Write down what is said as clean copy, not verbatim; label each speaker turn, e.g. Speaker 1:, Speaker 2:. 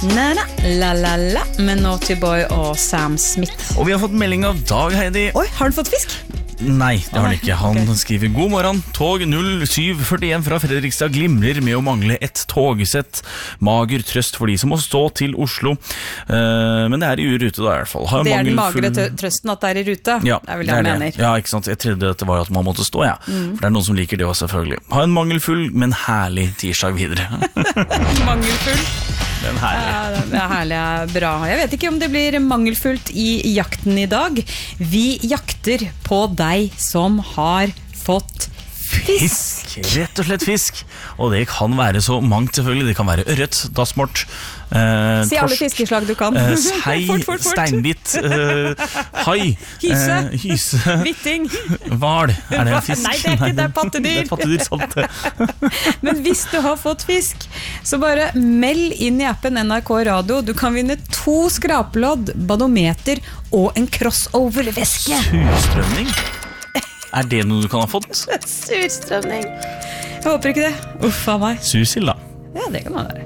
Speaker 1: Na-na, la-la-la, med Naughty Boy og Sam Smith.
Speaker 2: Og vi har fått melding av Dag, Heidi.
Speaker 1: Oi, har du fått fisk?
Speaker 2: Nei, det har han ikke. Han skriver: God morgen, tog 0741 fra Fredrikstad glimrer med å mangle et togsett. Mager trøst for de som må stå til Oslo. Men det i rute da i hvert fall.
Speaker 1: Det den magre trøsten at det i rute.
Speaker 2: Ja,
Speaker 1: det vel det jeg mener.
Speaker 2: Ja, ikke sant. Jeg trodde dette var at man måtte stå, ja. For det noen som liker det også, selvfølgelig. Ha en mangelfull, men herlig tirsdag videre.
Speaker 1: Mangelfull?
Speaker 2: Den herlig.
Speaker 1: Ja, det herlig, bra. Jeg vet ikke om det blir mangelfullt i jakten i dag. Vi jakter på deg som har fått fisk.
Speaker 2: Rett og slett fisk. Og det kan være så mangt selvfølgelig. Det kan være ørret, dassmort,
Speaker 1: si alle fiskeslag du kan.
Speaker 2: Sei, fort. Steinbit, hai, hyse,
Speaker 1: vitting,
Speaker 2: hval. Det en fisk?
Speaker 1: Nei, det ikke, det pattedyr.
Speaker 2: Det pattedyr, sant det.
Speaker 1: Men hvis du har fått fisk, så bare meld inn i appen NRK Radio. Du kan vinne 2 skrapelodd, badometer og en crossover-veske.
Speaker 2: Surstrømning? Det noe du kan ha fått?
Speaker 1: Surstrømning. Jeg håper ikke det. Uff av meg.
Speaker 2: Sursild da?
Speaker 1: Ja, det kan man være.